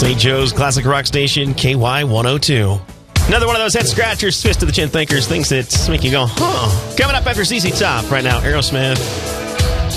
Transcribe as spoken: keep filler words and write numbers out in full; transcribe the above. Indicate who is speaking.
Speaker 1: Saint Joe's Classic Rock Station, K Y one oh two. Another one of those head scratchers, twist of the chin thinkers, things that make you go, huh. Coming up after Z Z Top right now, Aerosmith.